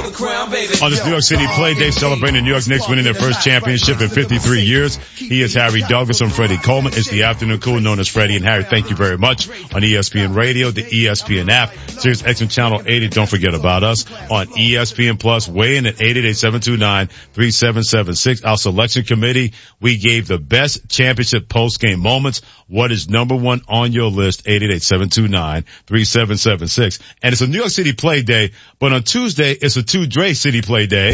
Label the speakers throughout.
Speaker 1: On this New York City play day, celebrating the New York Knicks winning their first championship in 53 years. He is Harry Douglas. I'm Freddie Coleman. It's the afternoon crew known as Freddie and Harry. Thank you very much. On ESPN Radio, the ESPN app, Sirius XM Channel 80. Don't forget about us on ESPN Plus. Weigh in at 888-729-3776. Our selection committee, we gave the best championship post-game moments. What is number one on your list? 888-729-3776. And it's a New York City play day, but on Tuesday, it's a 2 Dre City play day.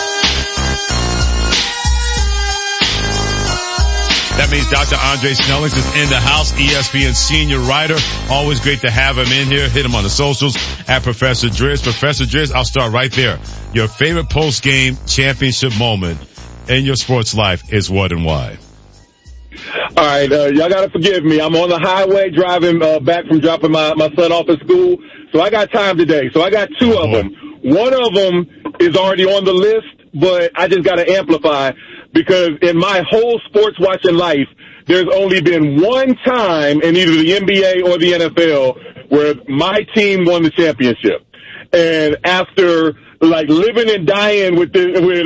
Speaker 1: That means Dr. Andre Snellings is in the house, ESPN senior writer. Always great to have him in here. Hit him on the socials at Professor Driz. Professor Driz, I'll start right there. Your favorite post-game championship moment in your sports life is what and why?
Speaker 2: All right, y'all gotta forgive me. I'm on the highway driving back from dropping my son off at school, so I got time today. So I got 2 of them. One of them is already on the list, but I just gotta amplify because in my whole sports watching life, there's only been one time in either the NBA or the NFL where my team won the championship. And after like living and dying with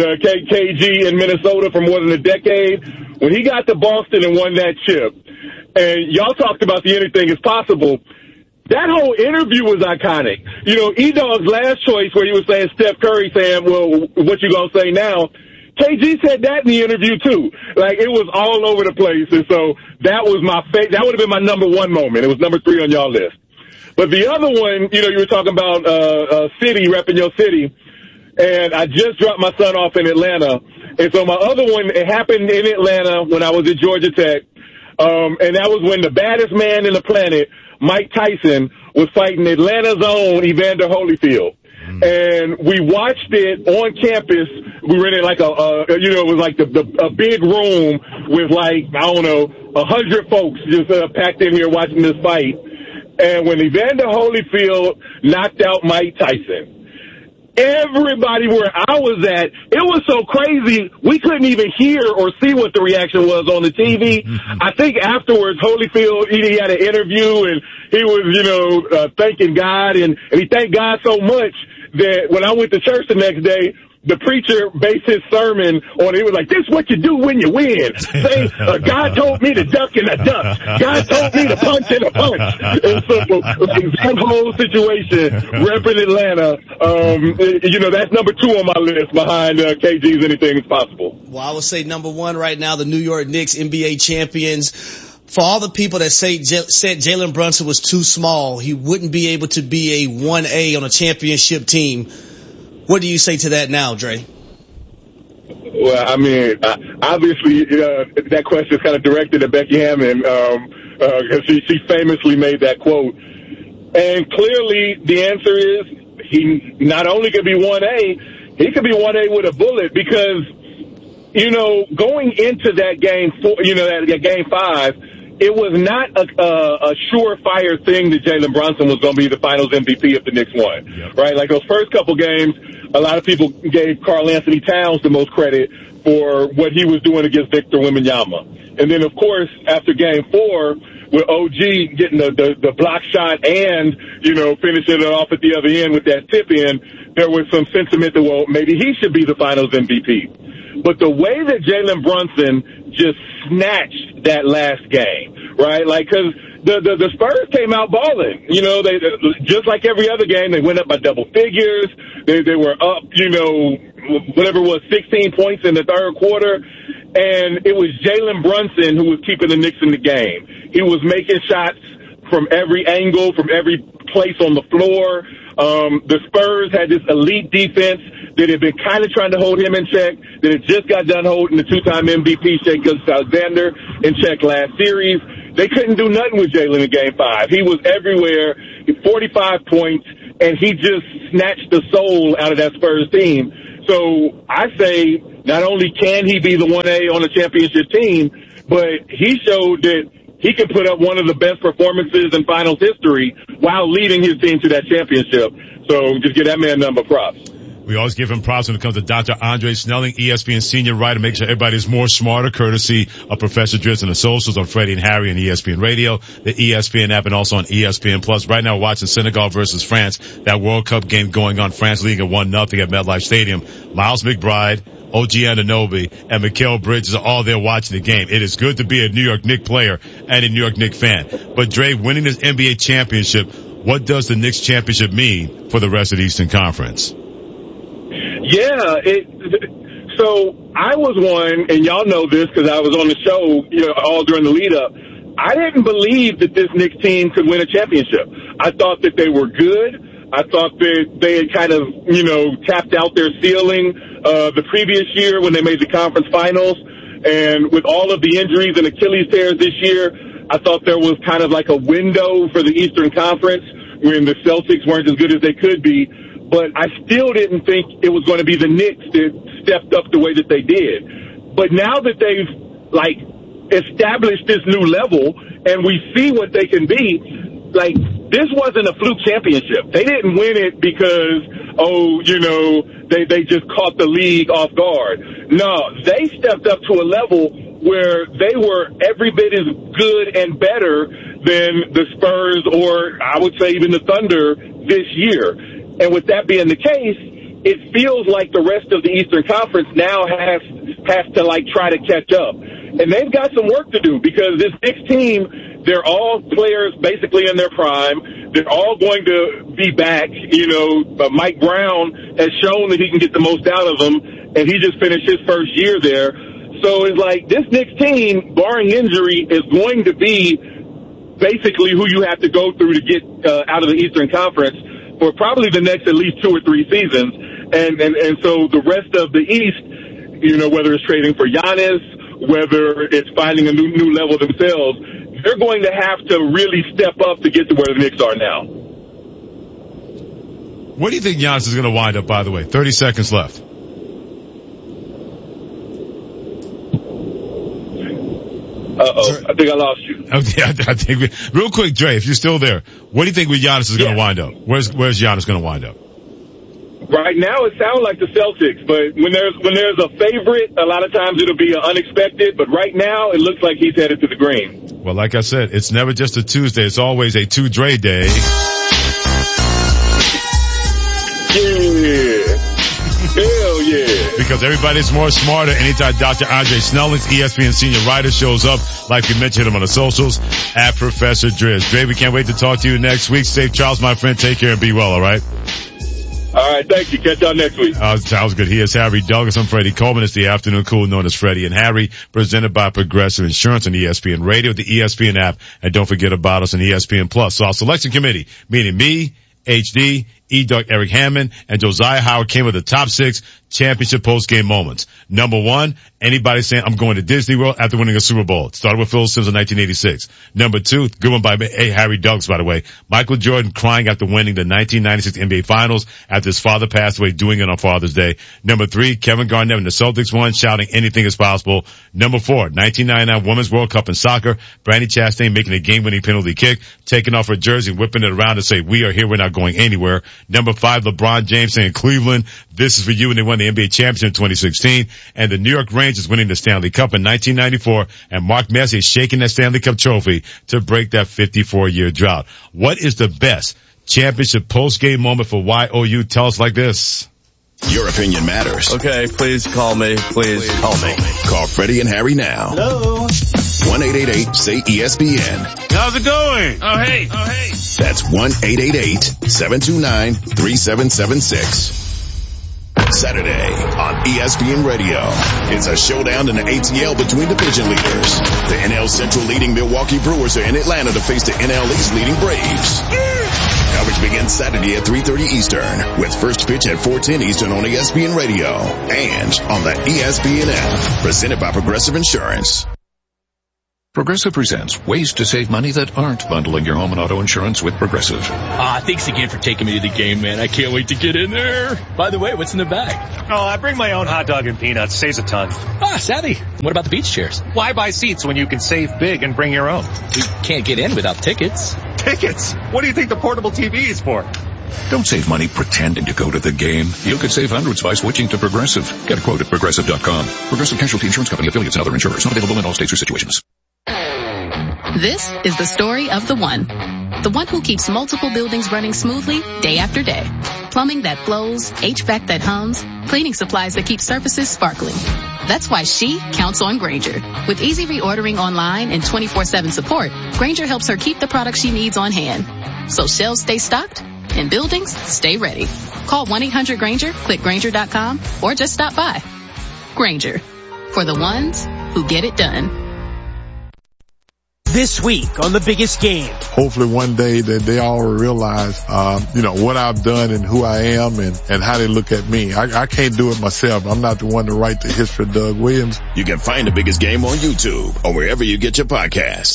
Speaker 2: KG in Minnesota for more than a decade, when he got to Boston and won that chip, and y'all talked about the anything is possible, that whole interview was iconic. You know, E-Dog's last choice where he was saying Steph Curry saying, well, what you gonna say now? KG said that in the interview too. Like, it was all over the place. And so that was my that would have been my number one moment. It was number 3 on y'all list. But the other one, you know, you were talking about, city, repping your city. And I just dropped my son off in Atlanta. And so my other one, it happened in Atlanta when I was at Georgia Tech. And that was when the baddest man in the planet, Mike Tyson, was fighting Atlanta's own Evander Holyfield. And we watched it on campus. We were in like it was like a big room with like, I don't know, 100 folks just packed in here watching this fight. And when Evander Holyfield knocked out Mike Tyson, everybody where I was at, it was so crazy, we couldn't even hear or see what the reaction was on the TV. I think afterwards, Holyfield, he had an interview, and he was, thanking God, and he thanked God so much that when I went to church the next day, the preacher based his sermon on it. He was like, this is what you do when you win. Say, God told me to duck and I ducked. God told me to punch and I punched. And so, like, that whole situation, repping Atlanta, that's number 2 on my list behind KG's Anything is Possible.
Speaker 3: Well, I would say number 1 right now, the New York Knicks, NBA champions. For all the people that said Jalen Brunson was too small, he wouldn't be able to be a 1A on a championship team. What do you say to that now, Dre?
Speaker 2: Well, I mean, obviously, that question is kind of directed at Becky Hammon, because she famously made that quote. And clearly, the answer is he not only could be 1A, he could be 1A with a bullet because, going into that game, that game 5, it was not a surefire thing that Jalen Brunson was going to be the finals MVP if the Knicks won, right? Like those first couple games, a lot of people gave Karl Anthony Towns the most credit for what he was doing against Victor Wembanyama. And then, of course, after game 4, with OG getting the block shot and, finishing it off at the other end with that tip in, there was some sentiment that, well, maybe he should be the finals MVP. But the way that Jalen Brunson just snatched that last game, right? Like, cause the Spurs came out balling, they just like every other game, they went up by double figures. They were up, whatever it was, 16 points in the third quarter. And it was Jalen Brunson who was keeping the Knicks in the game. He was making shots from every angle, from every place on the floor. The Spurs had this elite defense that had been kind of trying to hold him in check, that had just got done holding the 2-time MVP Shai Gilgeous-Alexander in check last series. They couldn't do nothing with Jalen in Game 5. He was everywhere, 45 points, and he just snatched the soul out of that Spurs team. So I say not only can he be the 1A on a championship team, but he showed that he can put up one of the best performances in finals history while leading his team to that championship. So just give that man number props.
Speaker 1: We always give him props when it comes to Dr. Andre Snelling, ESPN senior writer, make sure everybody's more smarter, courtesy of Professor Driz and the socials on Freddie and Harry and ESPN Radio, the ESPN app, and also on ESPN Plus. Right now, we're watching Senegal versus France, that World Cup game going on. France leading at 1-0 at MetLife Stadium. Miles McBride, OG Anunoby, and Mikal Bridges are all there watching the game. It is good to be a New York Knicks player and a New York Knicks fan. But Dre, winning this NBA championship, what does the Knicks championship mean for the rest of the Eastern Conference?
Speaker 2: Yeah, so I was one, and y'all know this because I was on the show, all during the lead up. I didn't believe that this Knicks team could win a championship. I thought that they were good. I thought that they had kind of, tapped out their ceiling the previous year when they made the conference finals. And with all of the injuries and Achilles tears this year, I thought there was kind of like a window for the Eastern Conference when the Celtics weren't as good as they could be. But I still didn't think it was going to be the Knicks that stepped up the way that they did. But now that they've, established this new level and we see what they can be, this wasn't a fluke championship. They didn't win it because, they just caught the league off guard. No, they stepped up to a level where they were every bit as good and better than the Spurs or I would say even the Thunder this year. And with that being the case, it feels like the rest of the Eastern Conference now has to try to catch up. And they've got some work to do because this Knicks team, they're all players basically in their prime. They're all going to be back. Mike Brown has shown that he can get the most out of them, and he just finished his first year there. So it's this Knicks team, barring injury, is going to be basically who you have to go through to get out of the Eastern Conference for probably the next at least 2 or 3 seasons. And so the rest of the East, whether it's trading for Giannis, whether it's finding a new level themselves, they're going to have to really step up to get to where the Knicks are now.
Speaker 1: Where do you think Giannis is going to wind up, by the way? 30 seconds left.
Speaker 2: I think I lost you.
Speaker 1: I think real quick, Dre, if you're still there, what do you think Giannis is going to wind up? Where's Giannis going to wind up?
Speaker 2: Right now, it sounds like the Celtics, but when there's a favorite, a lot of times it'll be unexpected. But right now, it looks like he's headed to the green.
Speaker 1: Well, like I said, it's never just a Tuesday; it's always a 2 Dre day.
Speaker 2: Yeah. Hell yeah.
Speaker 1: Because everybody's more smarter anytime Dr. Andre Snelling's ESPN senior writer shows up, like we mentioned him on the socials, at Professor Driz. Dre, we can't wait to talk to you next week. Safe travels, my friend. Take care and be well, all right?
Speaker 2: All right, thank you. Catch y'all next week.
Speaker 1: Sounds good. He is Harry Douglas. I'm Freddie Coleman. It's the afternoon cool known as Freddie and Harry, presented by Progressive Insurance on ESPN Radio, the ESPN app, and don't forget about us on ESPN Plus. So our selection committee, meaning me, HD, E-Duck, Eric Hammond, and Josiah Howard came with the top 6 championship post-game moments. Number 1, anybody saying, I'm going to Disney World after winning a Super Bowl. It started with Phil Simms in 1986. Number 2, good one by Harry Douglas, by the way. Michael Jordan crying after winning the 1996 NBA Finals after his father passed away, doing it on Father's Day. Number 3, Kevin Garnett when the Celtics won, shouting anything is possible. Number 4, 1999 Women's World Cup in soccer. Brandi Chastain making a game-winning penalty kick, taking off her jersey, whipping it around to say, we are here, we're not going anywhere. Number 5, LeBron James saying, Cleveland, this is for you, and they won the NBA championship in 2016. And the New York Rangers winning the Stanley Cup in 1994, and Mark Messier shaking that Stanley Cup trophy to break that 54-year drought. What is the best championship post-game moment for YOU? Tell us like this.
Speaker 4: Your opinion matters.
Speaker 5: Okay, please call me. Please call me.
Speaker 4: Call Freddie and Harry now.
Speaker 3: Hello.
Speaker 4: 1-888-SAY-ESPN.
Speaker 1: How's it going?
Speaker 5: Oh, hey.
Speaker 4: That's 1-888-729-3776. Saturday on ESPN Radio. It's a showdown in the ATL between division leaders. The NL Central leading Milwaukee Brewers are in Atlanta to face the NL East leading Braves. Coverage begins Saturday at 3:30 Eastern with first pitch at 4:10 Eastern on ESPN Radio and on the ESPN app. Presented by Progressive Insurance.
Speaker 6: Progressive presents ways to save money that aren't bundling your home and auto insurance with Progressive.
Speaker 7: Thanks again for taking me to the game, man. I can't wait to get in there. By the way, what's in the bag?
Speaker 8: Oh, I bring my own hot dog and peanuts. Saves a ton.
Speaker 7: Savvy. What about the beach chairs?
Speaker 8: Why buy seats when you can save big and bring your own?
Speaker 7: We can't get in without tickets.
Speaker 8: Tickets? What do you think the portable TV is for?
Speaker 6: Don't save money pretending to go to the game. You could save hundreds by switching to Progressive. Get a quote at Progressive.com. Progressive Casualty Insurance Company, affiliates, and other insurers. Not available in all states or situations.
Speaker 9: This is the story of the one who keeps multiple buildings running smoothly day after day. Plumbing that flows, HVAC that hums, cleaning supplies that keep surfaces sparkling. That's why she counts on Grainger. With easy reordering online and 24/7 support, Grainger helps her keep the products she needs on hand. So shelves stay stocked and buildings stay ready. Call 1-800-GRAINGER, click Grainger.com, or just stop by. Grainger, for the ones who get it done.
Speaker 10: This week on The Biggest Game.
Speaker 11: Hopefully one day that they all realize, what I've done and who I am and how they look at me. I can't do it myself. I'm not the one to write the history of Doug Williams.
Speaker 4: You can find The Biggest Game on YouTube or wherever you get your podcasts.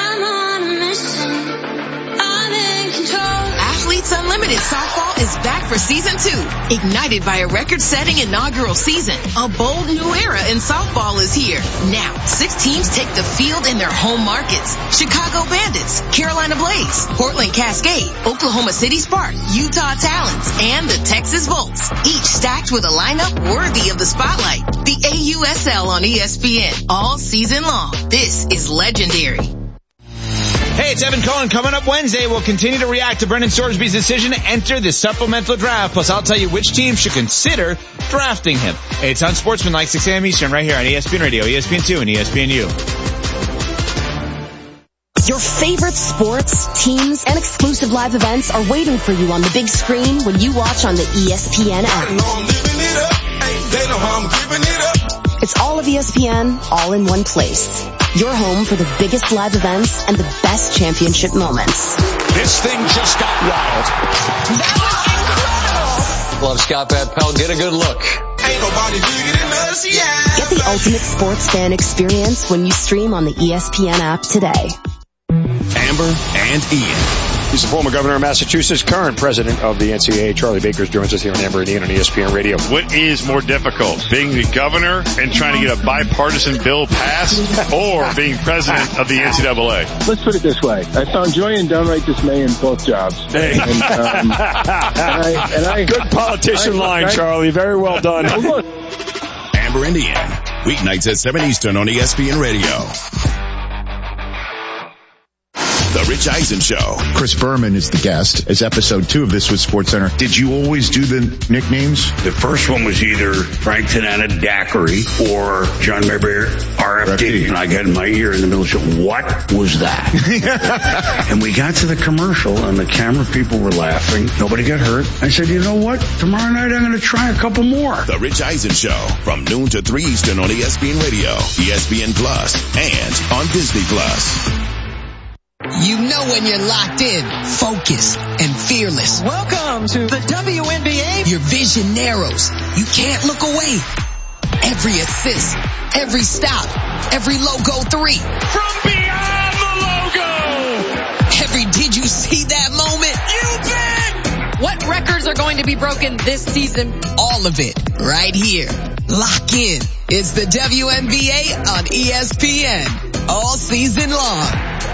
Speaker 12: Athletes Unlimited Softball is back for season 2. Ignited by a record-setting inaugural season, a bold new era in softball is here. Now, 6 teams take the field in their home markets. Chicago Bandits, Carolina Blaze, Portland Cascade, Oklahoma City Spark, Utah Talons, and the Texas Volts. Each stacked with a lineup worthy of the spotlight. The AUSL on ESPN all season long. This is legendary.
Speaker 13: Hey, it's Evan Cohen. Coming up Wednesday, we'll continue to react to Brendan Sorsby's decision to enter the supplemental draft. Plus, I'll tell you which team should consider drafting him. Hey, it's Unsportsmanlike, 6 a.m. Eastern, right here on ESPN Radio, ESPN2, and ESPNU.
Speaker 14: Your favorite sports, teams, and exclusive live events are waiting for you on the big screen when you watch on the ESPN app. It's all of ESPN, all in one place. Your home for the biggest live events and the best championship moments.
Speaker 15: This thing just got wild.
Speaker 14: That was incredible.
Speaker 15: Love Scott Van Pelt. Get a good look.
Speaker 14: Ain't nobody bigger than us, yeah. Get the ultimate sports fan experience when you stream on the ESPN app today.
Speaker 4: Amber and Ian.
Speaker 16: He's the former governor of Massachusetts, current president of the NCAA. Charlie Baker joins us here on Amber and Ian on ESPN Radio.
Speaker 17: What is more difficult, being the governor and trying to get a bipartisan bill passed, or being president of the NCAA?
Speaker 18: Let's put it this way. I found joy and downright dismay in both jobs.
Speaker 16: Hey. Good politician line, Charlie. Very well done.
Speaker 4: Amber and Ian, weeknights at 7 Eastern on ESPN Radio. The Rich Eisen Show.
Speaker 19: Chris Berman is the guest. It's episode 2 of This Was SportsCenter. Did you always do the nicknames?
Speaker 20: The first one was either Frank Tanana Daiquiri or John Mayberry RFD. And I got in my ear in the middle and said, what was that? And we got to the commercial and the camera people were laughing. Nobody got hurt. I said, you know what? Tomorrow night I'm going to try a couple more.
Speaker 4: The Rich Eisen Show from noon to 3 Eastern on ESPN Radio, ESPN Plus, and on Disney Plus.
Speaker 21: You know when you're locked in, focused, and fearless.
Speaker 22: Welcome to the WNBA.
Speaker 21: Your vision narrows. You can't look away. Every assist, every stop, every logo 3.
Speaker 22: From beyond the logo.
Speaker 21: Every did you see that moment?
Speaker 22: You bet.
Speaker 23: What records are going to be broken this season?
Speaker 21: All of it, right here. Lock in. It's the WNBA on ESPN. All season long.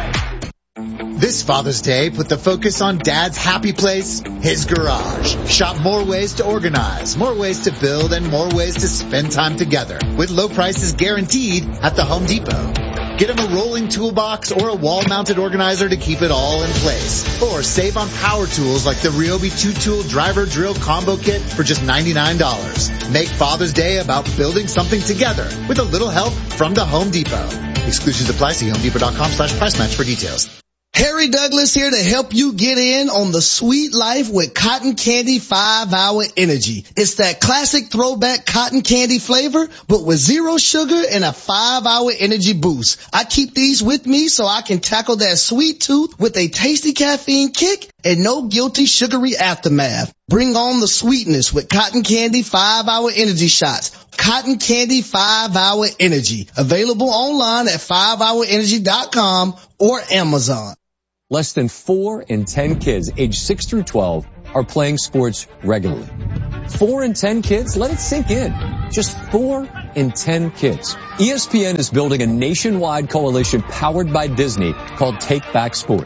Speaker 24: This Father's Day, put the focus on Dad's happy place, his garage. Shop more ways to organize, more ways to build, and more ways to spend time together. With low prices guaranteed at the Home Depot. Get him a rolling toolbox or a wall-mounted organizer to keep it all in place. Or save on power tools like the Ryobi 2-tool driver drill combo kit for just $99. Make Father's Day about building something together with a little help from the Home Depot. Exclusions apply. See HomeDepot.com/price match for details.
Speaker 3: Harry Douglas here to help you get in on the sweet life with Cotton Candy 5-Hour Energy. It's that classic throwback cotton candy flavor, but with 0 sugar and a 5-hour energy boost. I keep these with me so I can tackle that sweet tooth with a tasty caffeine kick and no guilty sugary aftermath. Bring on the sweetness with Cotton Candy 5-Hour Energy Shots. Cotton Candy 5-Hour Energy. Available online at 5hourenergy.com or Amazon.
Speaker 25: Less than 4 in 10 kids aged 6 through 12 are playing sports regularly. 4 in 10 kids? Let it sink in. Just 4 in 10 kids. ESPN is building a nationwide coalition powered by Disney called Take Back Sports.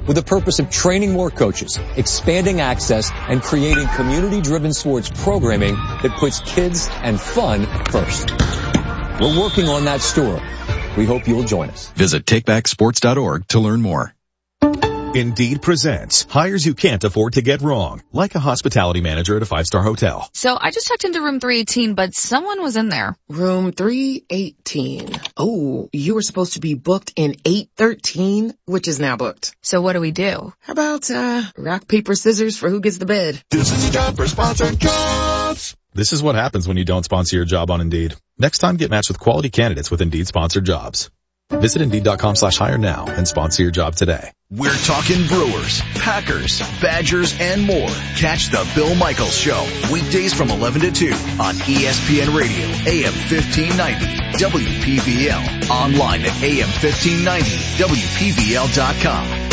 Speaker 25: with the purpose of training more coaches, expanding access, and creating community-driven sports programming that puts kids and fun first. We're working on that story. We hope you'll join us.
Speaker 1: Visit takebacksports.org to learn more.
Speaker 2: Indeed presents hires you can't afford to get wrong, like a hospitality manager at a 5-star hotel.
Speaker 5: So I just checked into room 318, but someone was in there.
Speaker 12: Room 318. Oh, you were supposed to be booked in 813, which is now booked.
Speaker 5: So what do we do?
Speaker 12: How about, rock, paper, scissors for who gets the bed?
Speaker 2: This is time for sponsored jobs. This is what happens when you don't sponsor your job on Indeed. Next time, get matched with quality candidates with Indeed sponsored jobs. Visit Indeed.com/hire now and sponsor your job today.
Speaker 7: We're talking Brewers, Packers, Badgers, and more. Catch the Bill Michaels Show weekdays from 11 to 2 on ESPN Radio, AM 1590, WPVL. Online at AM1590, WPVL.com.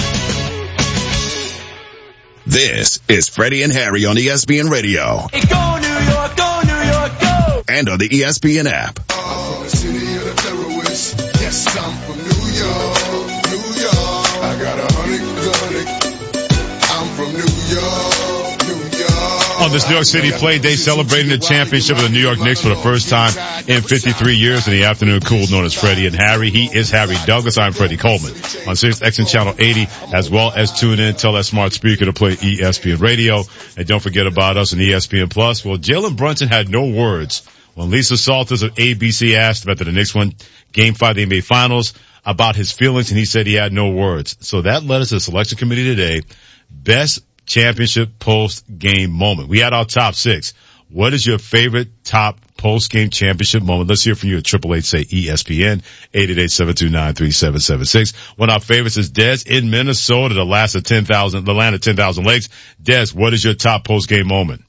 Speaker 4: This is Freddie and Harry on ESPN Radio.
Speaker 22: Hey, go New York, go New York, go!
Speaker 4: And on the ESPN app.
Speaker 22: I'm from the city of the terrorists. Yes, I'm from New York, New York. I got 100. I'm from New York, New York.
Speaker 8: On this New York City play day, celebrating the championship of the New York Knicks for the first time in 53 years in the afternoon cool, known as Freddie and Harry. He is Harry Douglas. I'm Freddie Coleman on SiriusXM Channel 80, as well as tune in, tell that smart speaker to play ESPN Radio. And don't forget about us on ESPN Plus. Well, Jalen Brunson had no words when Lisa Salters of ABC asked him after the Knicks won Game 5 of the NBA Finals about his feelings, and he said he had no words. So that led us to the selection committee today. Best championship post-game moment. We had our top 6. What is your favorite top post-game championship moment? Let's hear from you at 888-SAY-ESPN, 888-729-3776. One of our favorites is Des in Minnesota, the land of 10,000 lakes. Des, what is your top post-game moment?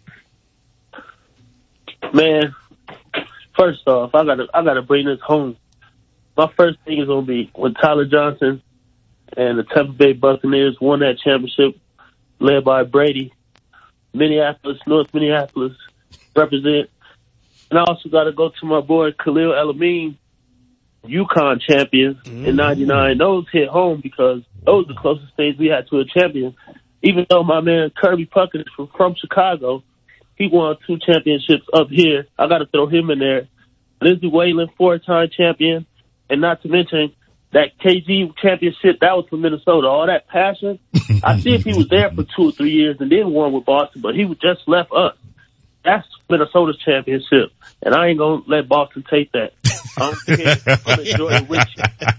Speaker 26: Man, first off, I gotta bring this home. My first thing is gonna be when Tyler Johnson and the Tampa Bay Buccaneers won that championship, led by Brady. North Minneapolis represent. And I also gotta go to my boy Khalil El-Amin, UConn champions in '99. Those hit home because those are the closest things we had to a champion. Even though my man Kirby Puckett from Chicago, he won 2 championships up here. I got to throw him in there. Lindsey Whalen, 4-time champion. And not to mention that KG championship, that was from Minnesota. All that passion. I see if he was there for 2 or 3 years and then won with Boston, but he just left us. That's Minnesota's championship. And I ain't going to let Boston take that. I'm going to enjoy it with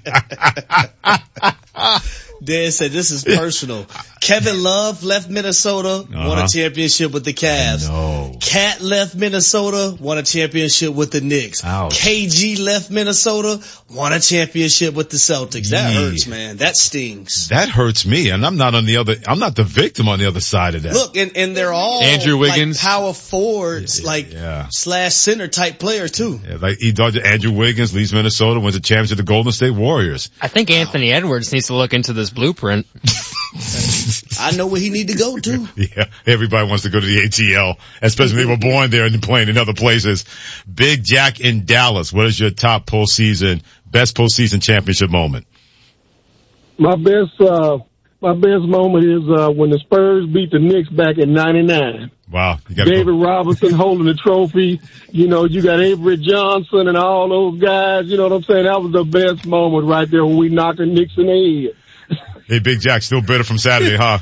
Speaker 26: you.
Speaker 3: Dan said this is personal. Kevin Love left Minnesota, won a championship with the Cavs. Cat left Minnesota, won a championship with the Knicks.
Speaker 8: Ouch.
Speaker 3: KG left Minnesota, won a championship with the Celtics. That hurts, man. That stings.
Speaker 8: That hurts me, and I'm not the victim on the other side of that.
Speaker 3: Look, and they're all
Speaker 8: Andrew Wiggins,
Speaker 3: like power forwards, slash center type players too.
Speaker 8: Yeah, like Andrew Wiggins leaves Minnesota, wins a championship with the Golden State Warriors.
Speaker 27: I think Anthony Edwards needs to look into this blueprint.
Speaker 3: I know where he need to go to.
Speaker 8: Yeah, everybody wants to go to the ATL, especially when they were born there and playing in other places. Big Jack in Dallas, what is your top best postseason championship moment?
Speaker 28: My best moment is when the Spurs beat the Knicks back in '99.
Speaker 8: Wow.
Speaker 28: David Robinson holding the trophy. You know, you got Avery Johnson and all those guys. You know what I'm saying? That was the best moment right there when we knocked the Knicks in the head.
Speaker 8: Hey, Big Jack, still bitter from Saturday, huh?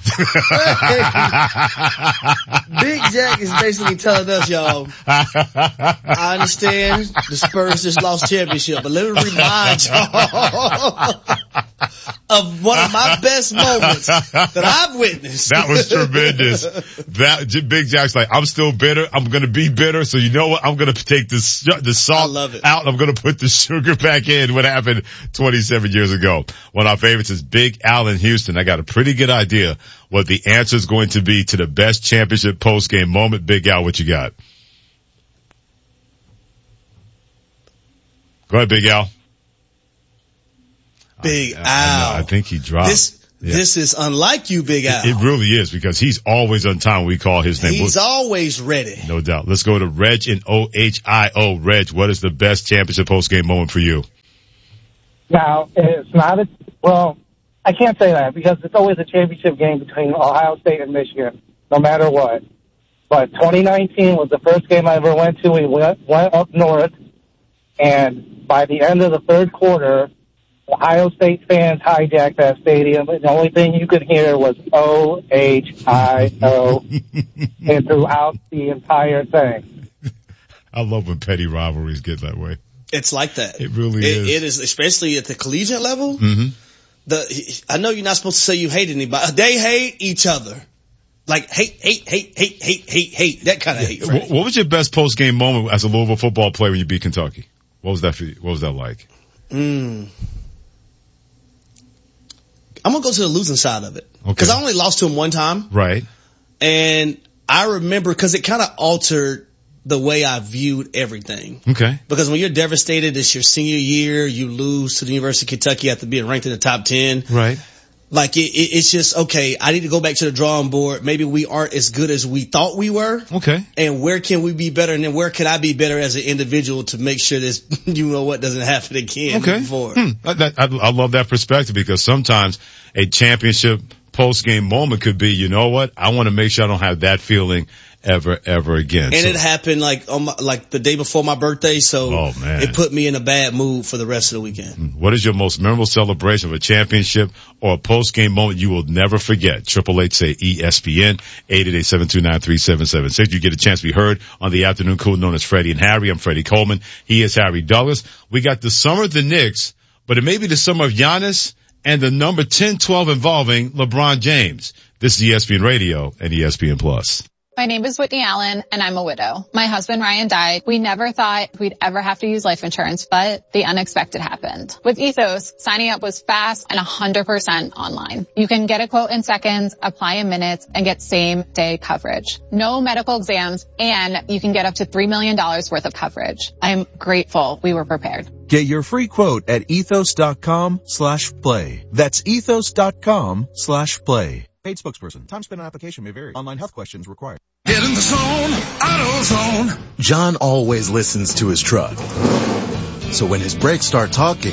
Speaker 3: Big Jack is basically telling us, y'all, I understand the Spurs just lost championship, but let me remind y'all of one of my best moments that I've witnessed.
Speaker 8: That was tremendous. Big Jack's like, I'm still bitter. I'm going to be bitter. So you know what? I'm going to take the salt out. I'm going to put the sugar back in. What happened 27 years ago. One of our favorites is Big Al in Houston. I got a pretty good idea what the answer is going to be to the best championship post-game moment. Big Al, what you got? Go ahead, Big Al.
Speaker 3: Big Al.
Speaker 8: I think he dropped.
Speaker 3: This is unlike you, Big Al.
Speaker 8: It really is, because he's always on time when we call his name.
Speaker 3: He's always ready.
Speaker 8: No doubt. Let's go to Reg in Ohio. Reg, what is the best championship post-game moment for you?
Speaker 29: Now, it's not
Speaker 6: I can't say that because it's always a championship game between Ohio State and Michigan, no matter what. But 2019 was the first game I ever went to. We went up north, and by the end of the third quarter, Ohio State fans hijacked that stadium, and the only thing you could hear was O-H-I-O and throughout the entire thing.
Speaker 8: I love when petty rivalries get that way.
Speaker 3: It's like that.
Speaker 8: It really is.
Speaker 3: It is, especially at the collegiate level.
Speaker 8: Mm-hmm.
Speaker 3: I know you're not supposed to say you hate anybody. They hate each other. Like hate, that kind of hate. Right?
Speaker 8: What was your best post-game moment as a Louisville football player when you beat Kentucky? What was that for you? What was that like?
Speaker 3: I'm going to go to the losing side of it.
Speaker 8: Okay.
Speaker 3: Because I only lost to him one time.
Speaker 8: Right.
Speaker 3: And I remember, because it kind of altered the way I viewed everything.
Speaker 8: Okay.
Speaker 3: Because when you're devastated, it's your senior year, you lose to the University of Kentucky after being ranked in the top 10.
Speaker 8: Right.
Speaker 3: Like it's just, okay, I need to go back to the drawing board. Maybe we aren't as good as we thought we were.
Speaker 8: Okay.
Speaker 3: And where can we be better? And then where can I be better as an individual to make sure this, doesn't happen again.
Speaker 8: Okay. I love that perspective, because sometimes a championship post-game moment could be, you know what? I want to make sure I don't have that feeling ever again.
Speaker 3: And it happened like the day before my birthday, so it put me in a bad mood for the rest of the weekend.
Speaker 8: What is your most memorable celebration of a championship or a post-game moment you will never forget? 888 say ESPN, 888-729-3776. You get a chance to be heard on the afternoon cool known as Freddie and Harry. I'm Freddie Coleman. He is Harry Douglas. We got the summer of the Knicks, but it may be the summer of Giannis and the number 10-12 involving LeBron James. This is ESPN Radio and ESPN Plus.
Speaker 9: My name is Whitney Allen, and I'm a widow. My husband, Ryan, died. We never thought we'd ever have to use life insurance, but the unexpected happened. With Ethos, signing up was fast and 100% online. You can get a quote in seconds, apply in minutes, and get same-day coverage. No medical exams, and you can get up to $3 million worth of coverage. I'm grateful we were prepared.
Speaker 10: Get your free quote at ethos.com/play. That's ethos.com/play. Paid spokesperson. Time spent on application may vary. Online health questions required.
Speaker 22: Get in the zone, AutoZone.
Speaker 11: John always listens to his truck. So when his brakes start talking,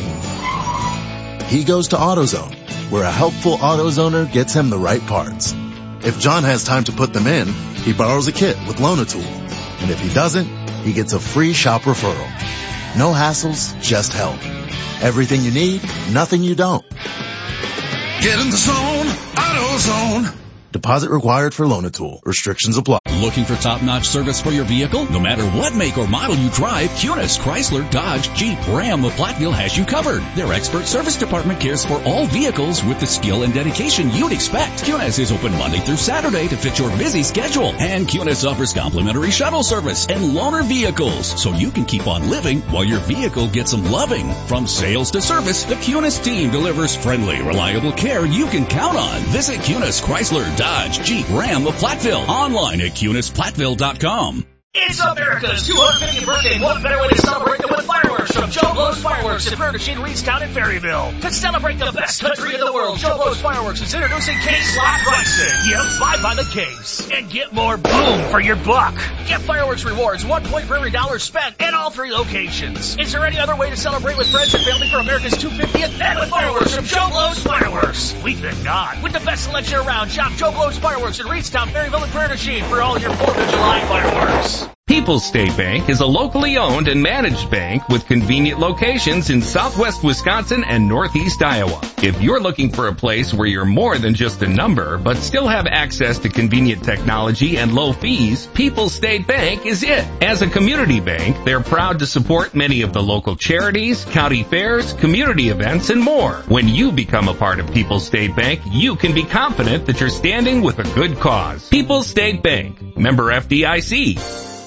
Speaker 11: he goes to AutoZone, where a helpful AutoZoner gets him the right parts. If John has time to put them in, he borrows a kit with Loan-A-Tool. And if he doesn't, he gets a free shop referral. No hassles, just help. Everything you need, nothing you don't.
Speaker 22: Get in the zone, AutoZone.
Speaker 11: Deposit required for Loan-A-Tool. Restrictions apply.
Speaker 13: Looking for top-notch service for your vehicle? No matter what make or model you drive, Cunis, Chrysler, Dodge, Jeep, Ram, of Platteville has you covered. Their expert service department cares for all vehicles with the skill and dedication you'd expect. Cunis is open Monday through Saturday to fit your busy schedule. And Cunis offers complimentary shuttle service and loaner vehicles, so you can keep on living while your vehicle gets some loving. From sales to service, the Cunis team delivers friendly, reliable care you can count on. Visit Cunis, Chrysler, Dodge, Jeep, Ram, of Platteville. Online at CunisPlatteville.com.
Speaker 14: It's America's 250th birthday. What better way to celebrate than with fireworks from Joe Blow's Fireworks in Furnishing, Reedstown, and Ferryville. To celebrate the best country in the world, Joe Blow's Fireworks is introducing case lot pricing. Yep, buy by the case and get more boom for your buck. Get fireworks rewards, 1 point for every dollar spent at all 3 locations. Is there any other way to celebrate with friends and family for America's 250th and with fireworks from Joe Blow's Fireworks? We think not. With the best selection around, shop Joe Blow's Fireworks in Reedstown, Ferryville, and Furnishing for all your 4th of July fireworks.
Speaker 15: People's State Bank is a locally owned and managed bank with convenient locations in southwest Wisconsin and northeast Iowa. If you're looking for a place where you're more than just a number, but still have access to convenient technology and low fees, People's State Bank is it. As a community bank, they're proud to support many of the local charities, county fairs, community events, and more. When you become a part of People's State Bank, you can be confident that you're standing with a good cause. People's State Bank, member FDIC.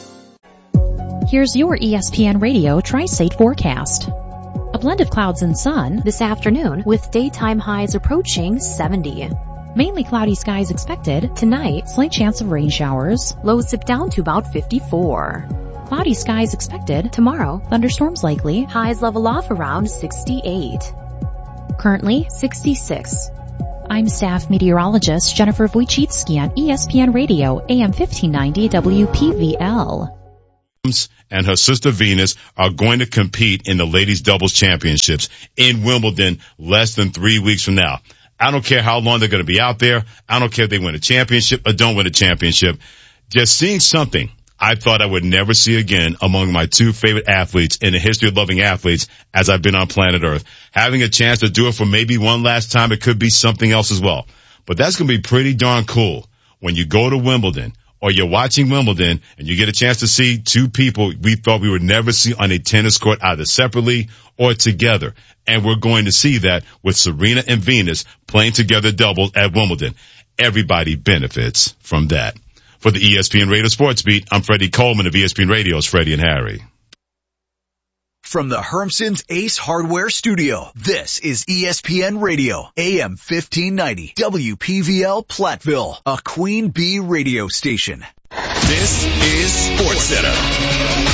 Speaker 17: Here's your ESPN Radio Tri-State forecast. A blend of clouds and sun this afternoon with daytime highs approaching 70. Mainly cloudy skies expected. Tonight, slight chance of rain showers. Lows dip down to about 54. Cloudy skies expected. Tomorrow, thunderstorms likely. Highs level off around 68. Currently, 66. I'm staff meteorologist Jennifer Wojcicki on ESPN Radio, AM 1590 WPVL.
Speaker 8: And her sister Venus are going to compete in the ladies doubles championships in Wimbledon less than 3 weeks from now. I don't care how long they're going to be out there. I don't care if they win a championship or don't win a championship. Just seeing something I thought I would never see again among my two favorite athletes in the history of loving athletes as I've been on planet Earth. Having a chance to do it for maybe one last time, it could be something else as well. But that's going to be pretty darn cool when you go to Wimbledon or you're watching Wimbledon and you get a chance to see two people we thought we would never see on a tennis court either separately or together. And we're going to see that with Serena and Venus playing together doubles at Wimbledon. Everybody benefits from that. For the ESPN Radio Sports Beat, I'm Freddie Coleman of ESPN Radio's Freddie and Harry.
Speaker 7: From the Hermson's Ace Hardware Studio, this is ESPN Radio, AM 1590, WPVL Platteville, a Queen Bee radio station.
Speaker 4: This is SportsCenter.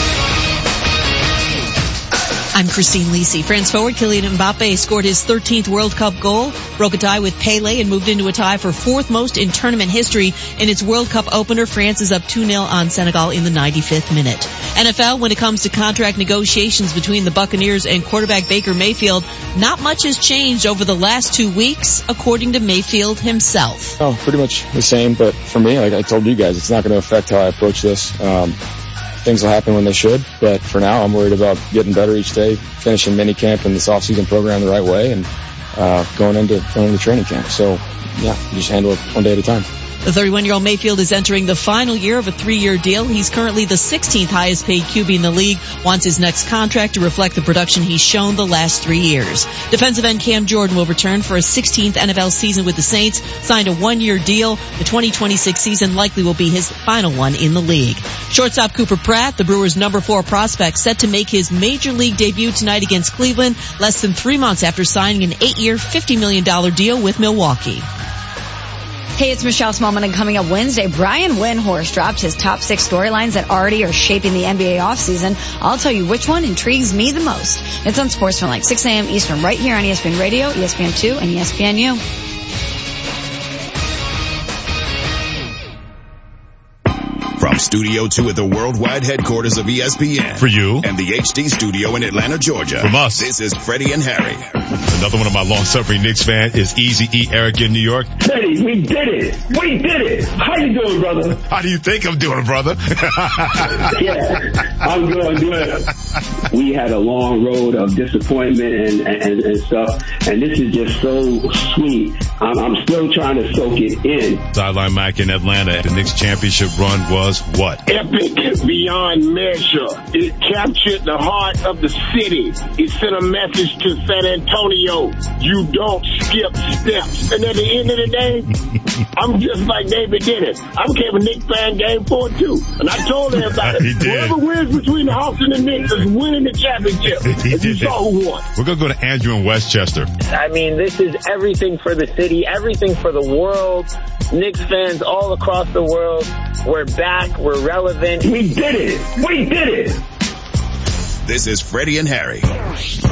Speaker 16: I'm Christine Lisi. France forward Kylian Mbappe scored his 13th World Cup goal, broke a tie with Pele, and moved into a tie for fourth most in tournament history. In its World Cup opener, France is up 2-0 on Senegal in the 95th minute. NFL, when it comes to contract negotiations between the Buccaneers and quarterback Baker Mayfield, not much has changed over the last 2 weeks, according to Mayfield himself.
Speaker 18: Oh, pretty much the same, but for me, like I told you guys, it's not going to affect how I approach this. Things will happen when they should, but for now I'm worried about getting better each day, finishing minicamp and this off-season program the right way, and going into training camp. So, yeah, you just handle it one day at a time.
Speaker 16: The 31-year-old Mayfield is entering the final year of a 3-year deal. He's currently the 16th highest paid QB in the league, wants his next contract to reflect the production he's shown the last 3 years. Defensive end Cam Jordan will return for a 16th NFL season with the Saints, signed a 1-year deal. The 2026 season likely will be his final one in the league. Shortstop Cooper Pratt, the Brewers' number 4 prospect, set to make his major league debut tonight against Cleveland, less than 3 months after signing an 8-year, $50 million deal with Milwaukee.
Speaker 19: Hey, it's Michelle Smallman, and coming up Wednesday, Brian Windhorst dropped his top 6 storylines that already are shaping the NBA offseason. I'll tell you which one intrigues me the most. It's on Sports from like 6 a.m. Eastern right here on ESPN Radio, ESPN2, and ESPNU.
Speaker 4: From Studio 2 at the worldwide headquarters of ESPN.
Speaker 8: For you.
Speaker 4: And the HD studio in Atlanta, Georgia.
Speaker 8: From us.
Speaker 4: This is Freddie and Harry.
Speaker 8: Another one of my long-suffering Knicks fans is Eazy-E Eric in New York.
Speaker 20: Freddie, we did it. We did it. How you doing, brother?
Speaker 8: How do you think I'm doing, brother?
Speaker 20: Yeah, I'm good. We had a long road of disappointment and stuff, and this is just so sweet. I'm still trying to soak it in.
Speaker 8: Sideline Mike in Atlanta. The Knicks championship run was what?
Speaker 21: Epic beyond measure. It captured the heart of the city. It sent a message to San Antonio. You don't skip steps. And at the end of the day, I'm just like David Dennis. I became a Knicks fan game 4 too. And I told everybody, whoever wins between the Hawks and the Knicks is winning the championship. And you saw who won.
Speaker 8: We're going to go to Andrew in Westchester.
Speaker 23: I mean, this is everything for the city, everything for the world. Knicks fans all across the world. We're back. We're relevant.
Speaker 20: We did it. We did it.
Speaker 4: This is Freddie and Harry.